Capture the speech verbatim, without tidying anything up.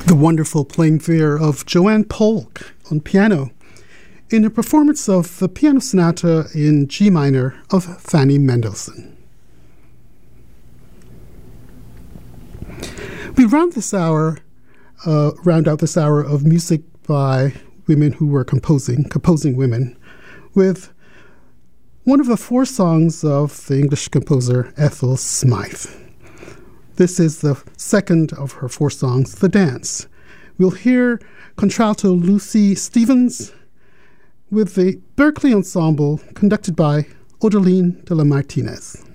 The wonderful playing there of Joanne Polk on piano in a performance of the piano sonata in G minor of Fanny Mendelssohn. We round this hour, uh, round out this hour of music by women who were composing, composing women, with one of the four songs of the English composer Ethel Smythe. This is the second of her four songs, The Dance. We'll hear contralto Lucy Stevens with the Berkeley Ensemble conducted by Odeline de la Martinez.